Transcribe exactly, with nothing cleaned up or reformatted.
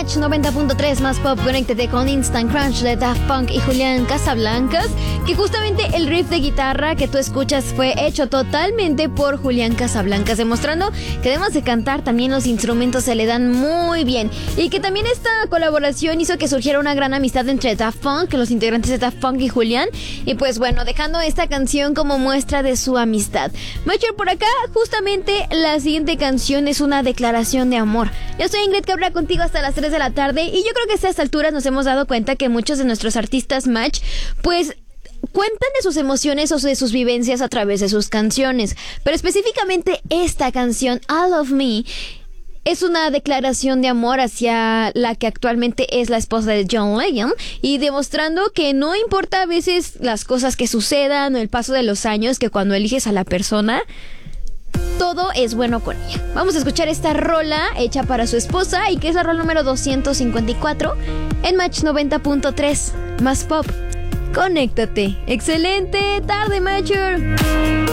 Match noventa punto tres más pop, conéctate con Instant Crunch de Daft Punk y Julián Casablancas, que justamente el riff de guitarra que tú escuchas fue hecho totalmente por Julián Casablancas, demostrando que además de cantar también los instrumentos se le dan muy bien, y que también esta colaboración hizo que surgiera una gran amistad entre Daft Punk, los integrantes de Daft Punk y Julián, y pues bueno, dejando esta canción como muestra de su amistad. Macher, por acá, justamente la siguiente canción es una declaración de amor. Yo soy Ingrid Cabra contigo hasta las tres de la tarde, y yo creo que a estas alturas nos hemos dado cuenta que muchos de nuestros artistas Match, pues cuentan de sus emociones o de sus vivencias a través de sus canciones, pero específicamente esta canción, All of Me, es una declaración de amor hacia la que actualmente es la esposa de John Legend, y demostrando que no importa a veces las cosas que sucedan o el paso de los años, que cuando eliges a la persona, todo es bueno con ella. Vamos a escuchar esta rola hecha para su esposa, y que es la rola número doscientos cincuenta y cuatro en Match noventa punto tres más pop. Conéctate. Excelente tarde, Matcher.